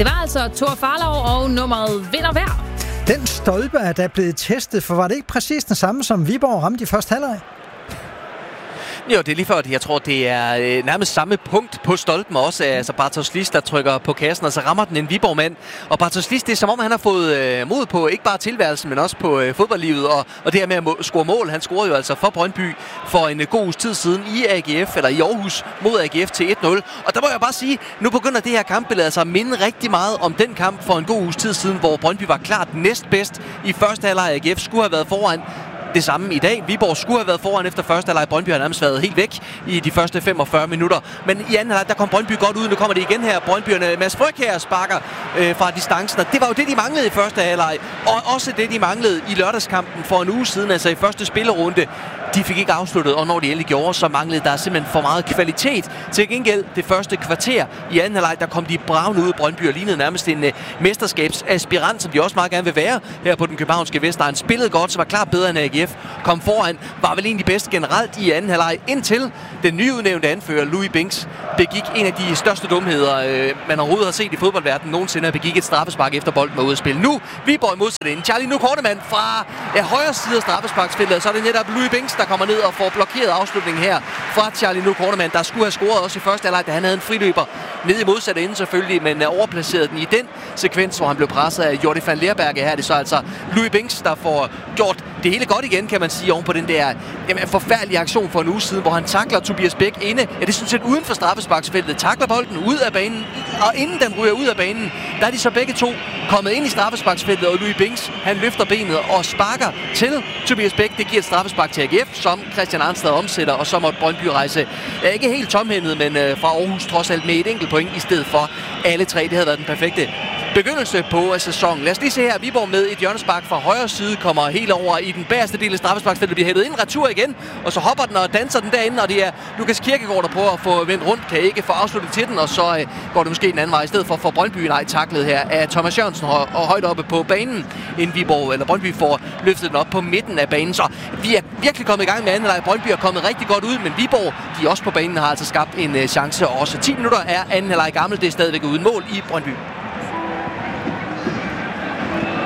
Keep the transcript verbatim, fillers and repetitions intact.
Det var altså Thor Farlov og nummeret Vind og Vejr. Den stolpe er da blevet testet, for var det ikke præcis den samme, som Viborg ramte i første halvleg? Jo, det er lige før, jeg tror, det er øh, nærmest samme punkt på stolpen også. Altså Bartosz Lis, der trykker på kassen, og så rammer den en Viborg-mand. Og Bartosz Lis, det er som om, han har fået øh, mod på ikke bare tilværelsen, men også på øh, fodboldlivet. Og, og det her med at må- score mål. Han scorede jo altså for Brøndby for en øh, god uges tid siden i A G F, eller i Aarhus, mod A G F til et nul. Og der må jeg bare sige, nu begynder det her kampbillede altså at minde rigtig meget om den kamp for en god uges tid siden, hvor Brøndby var klart næstbedst i første halvleg. A G F skulle have været foran. Det samme i dag. Viborg skulle have været foran efter første halvleg. Brøndby har nærmest været helt væk i de første femogfyrre minutter. Men i anden halvleg, der kom Brøndby godt ud. Nu kommer det igen her. Brøndbyerne, Mads Frøkjær sparker øh, fra distancen. Og det var jo det, de manglede i første halvleg. Og også det, de manglede i lørdagskampen for en uge siden, altså i første spillerunde. De fik ikke afsluttet, og når de endelig gjorde, så manglede der simpelthen for meget kvalitet. Til gengæld det første kvarter i anden halvleg, der kom de bravende ud. Brøndby og lignede nærmest en uh, mesterskabsaspirant, som de også meget gerne vil være her på den københavnske Vestegn. Spillede godt, så var klart bedre end A G F. Kom foran, var vel egentlig bedst generelt i anden halvleg, indtil den nyudnævnte anfører Louis Binks begik en af de største dumheder, øh, man overhovedet har set i fodboldverdenen nogensinde. Han begik et straffespark efter bolden var ude at spille. Nu Viborg modsat ind. Charlie Nu Kortemann fra ja, højre side af straffesparksfeltet, så er det netop Louis Binks, der kommer ned og får blokeret afslutningen her fra Charlie Nu Kortemann, der skulle have scoret også i første halvleg, da han havde en friløber ned i modsatte ende selvfølgelig, men overplaceret den i den sekvens, hvor han blev presset af Jordi van Leerberge. Her er det så altså Louis Binks, der får gjort det hele godt igen, kan man sige, oven på den der jamen, forfærdelige aktion for en uge siden, hvor han takler Tobias Bæk inde. Ja, det er sådan set uden for straffesparksfeltet. Takler bolden ud af banen, og inden den ryger ud af banen, der er de så begge to kommet ind i straffesparksfeltet, og Louis Binks, han løfter benet og sparker til Tobias Bæk. Det giver et straffespark til A G F, som Christian Arnstad omsætter, og så måtte Brøndby rejse ja, ikke helt tomhændet, men øh, fra Aarhus trods alt med et enkelt point i stedet for alle tre. Det havde været den perfekte begyndelse på sæsonen. Lad os lige se her. Viborg med et hjørnespark fra højre side kommer helt over i den bagerste del af straffesparksfeltet, bliver hættet ind, retur igen, og så hopper den og danser den derinde, og det er Lukas Kirkegaard, der prøver at få vendt rundt, kan ikke få afsluttet til den, og så øh, går det måske en anden vej i stedet for for Brøndby. Nej, taklet her af Thomas Jørgensen og, og højt oppe på banen, inden Viborg eller Brøndby får løftet den op på midten af banen. Så vi er virkelig kommet i gang med anden halvleg. Brøndby er kommet rigtig godt ud, men Viborg, de også på banen, har altså skabt en øh, chance. Og også ti minutter er anden halvleg gammel. Det er stadigvæk uden mål i Brøndby.